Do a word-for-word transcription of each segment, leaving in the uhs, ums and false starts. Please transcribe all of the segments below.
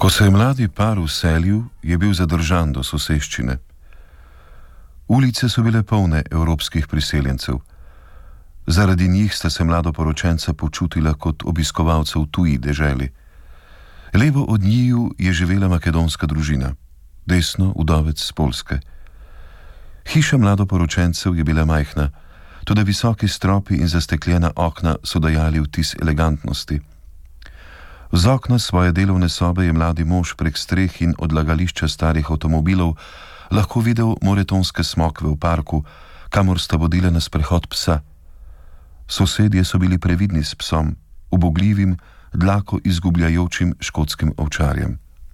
Ko se je mladi par vselil, je bil zadržan do soseščine. Ulice so bile polne evropskih priseljencev. Zaradi njih sta se mladoporočenca počutila kot obiskovalca v tuji deželi. Levo od njiju je živela makedonska družina, desno udovec z Poljske. Hiša mladoporočencev je bila majhna, tudi visoki stropi in zastekljena okna so dajali vtis elegantnosti. Z okna svoje delovne sobe je mladi mož prek streh in odlagališča starih avtomobilov lahko videl moretonske smokve v parku, kamor sta vodile na sprehod psa. Sosedje so bili previdni s psom, ubogljivim, dlako izgubljajočim škotskim ovčarjem.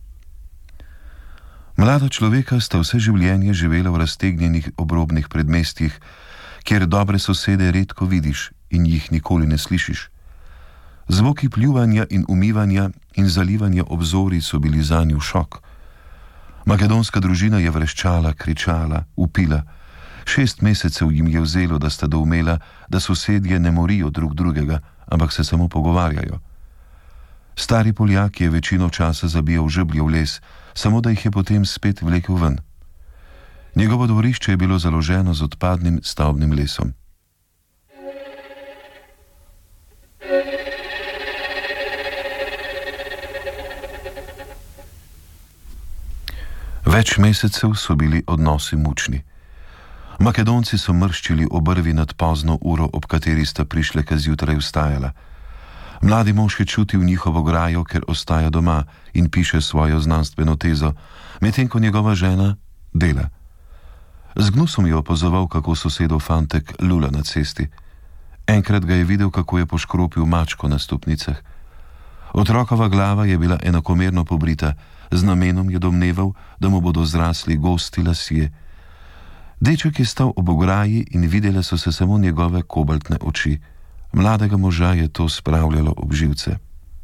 Mlada človeka sta vse življenje živela v raztegnjenih obrobnih predmestjih, kjer dobre sosede redko vidiš in jih nikoli ne slišiš. Zvoki pljuvanja in umivanja in zalivanja obzorij so bili zanju šok. Makedonska družina je vreščala, kričala, upila. Šest mesecev jim je vzelo, da sta doumela, da sosedje ne morijo drug drugega, ampak se samo pogovarjajo. Stari Poljak je večino časa zabijal žeblje v les, samo da jih je potem spet vlekel ven. Njegovo dvorišče je bilo založeno z odpadnim stavbnim lesom. Več mesecev so bili odnosi mučni. Makedonci so mrščili obrvi nad pozno uro, ob kateri sta prišleka zjutraj vstajala. Mladi mož je čutil njihovo grajo, ker ostaja doma in piše svojo znanstveno tezo, medtem ko njegova žena dela. Z gnusom je opazoval, kako sosedov fantek lula na cesti. Enkrat ga je videl, kako je poškropil mačko na stopnicah. Otrokova glava je bila enakomerno pobrita, z namenom je domneval, da mu bodo zrasli gosti lasje. Deček je stal ob ograji in videle so se samo njegove kobaltne oči. Mladega moža je to spravljalo ob živce.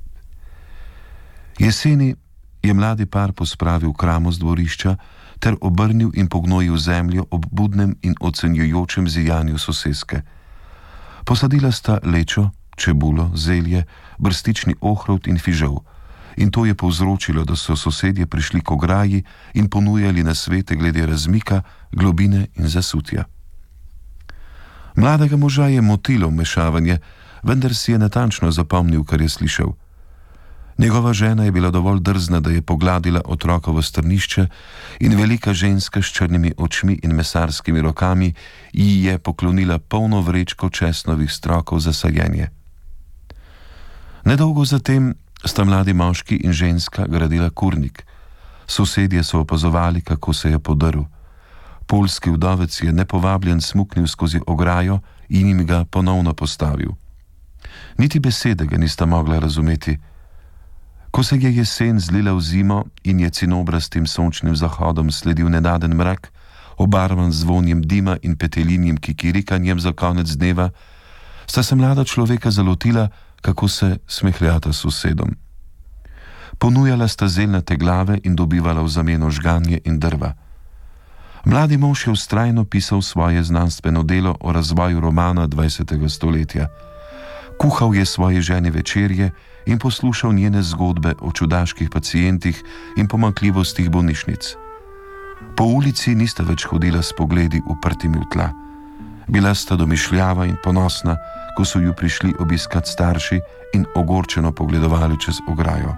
Jeseni je mladi par pospravil kramo z dvorišča ter obrnil in pognojil zemljo ob budnem in ocenjujočem zijanju soseske. Posadila sta lečo, čebulo, zelje, brstični ohrovt in fižol. In to je povzročilo, da so sosedje prišli k ograji in ponujali nasvete glede razmika, globine in zasutja. Mladega moža je motilo vmešavanje, vendar si je natančno zapomnil, kar je slišal. Njegova žena je bila dovolj drzna, da je pogladila otrokovo strnišče in velika ženska s črnimi očmi in mesarskimi rokami ji je poklonila polno vrečko česnovih strokov za sajenje. Nedolgo zatem sta mladi moški in ženska gradila kurnik. Sosedje so opazovali, kako se je podrl. Poljski vdovec je nepovabljen smuknil skozi ograjo in jim ga ponovno postavil. Niti besede ga nista mogla razumeti. Ko se je jesen zlila v zimo in je cinobrastim sončnim zahodom sledil nenaden mrak, obarvan z vonjem dima in petelinjim kikirikanjem za konec dneva, sta se mlada človeka zalotila, kako se smehljata sosedom. Ponujala sta zelnate glave in dobivala v zameno žganje in drva. Mladi mož je vztrajno pisal svoje znanstveno delo o razvoju romana dvajsetega stoletja. Kuhal je svoje žene večerje in poslušal njene zgodbe o čudaških pacientih in pomanjkljivostih bolnišnic. Po ulici nista več hodila s pogledi uprtimi v tla. Bila sta domišljava in ponosna, ko so ju prišli obiskat starši in ogorčeno pogledovali čez ograjo.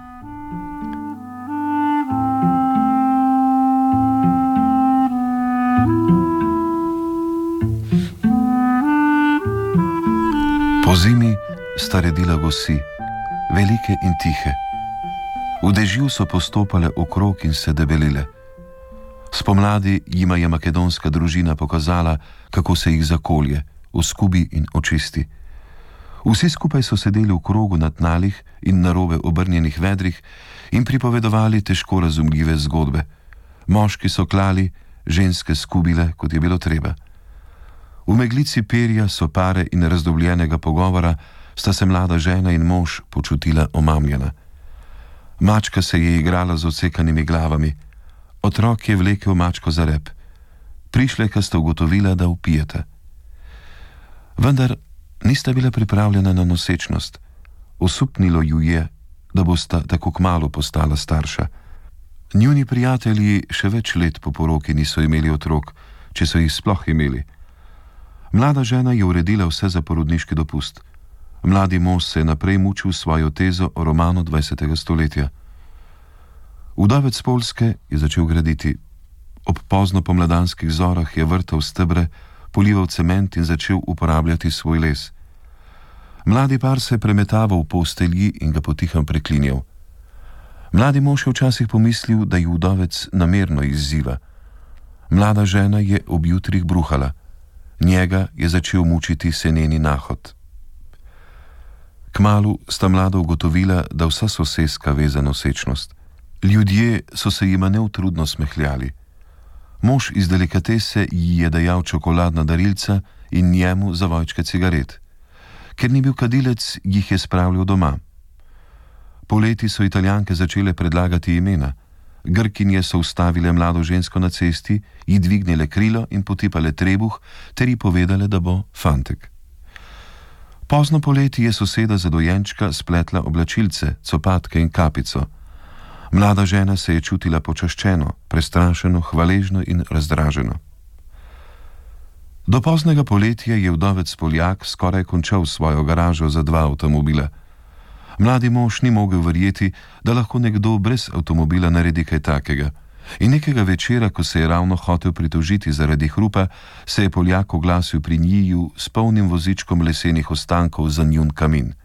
Pozimi sta redila gosi, velike in tihe. V dežju so postopale okrog in se debelile. Spomladi jima je makedonska družina pokazala, kako se jih zakolje, oskubi in očisti. Vsi skupaj so sedeli v krogu na tnalih in narobe obrnjenih vedrih in pripovedovali težko razumljive zgodbe. Moški so klali, ženske skubile, kot je bilo treba. V meglici perja, sopare in razdobljenega pogovora sta se mlada žena in mož počutila omamljena. Mačka se je igrala z odsekanimi glavami. Otrok je vlekel mačko za rep. Prišleka sta ugotovila, da vpijeta. Vendar nista bila pripravljena na nosečnost. Osupnilo ju je, da bosta tako kmalu postala starša. Njuni prijatelji še več let po poroki niso imeli otrok, če so jih sploh imeli. Mlada žena je uredila vse za porodniški dopust. Mladi mož se je naprej mučil svojo tezo o romanu dvajsetega stoletja. Vdovec Poljske je začel graditi. Ob pozno pomladanskih zorah je vrtal stebre, polival cement in začel uporabljati svoj les. Mladi par se je premetaval v postelji in ga potihem preklinjal. Mladi mož je včasih pomislil, da ji vdovec namerno izziva. Mlada žena je ob jutrih bruhala. Njega je začel mučiti seneni nahod. Kmalu sta mlada ugotovila, da vsa soseska ve za nosečnost. Ljudje so se jima neutrudno smehljali. Mož iz delikatese ji je dajal čokoladna darilca in njemu zavojčke cigaret. Ker ni bil kadilec, jih je spravljal doma. Poleti so Italijanke začele predlagati imena. Grkinje so ustavile mlado žensko na cesti, ji dvignile krilo in potipale trebuh, ter ji povedale, da bo fantek. Pozno poleti je soseda za dojenčka spletla oblačilce, copatke in kapico. Mlada žena se je čutila počaščeno, prestrašeno, hvaležno in razdraženo. Do poznega poletja je vdovec Poljak skoraj končal svojo garažo za dva avtomobila. Mladi mož ni mogel verjeti, da lahko nekdo brez avtomobila naredi kaj takega. In nekega večera, ko se je ravno hotel pritožiti zaradi hrupa, se je Poljak oglasil pri njiju s polnim vozičkom lesenih ostankov za njun kamin.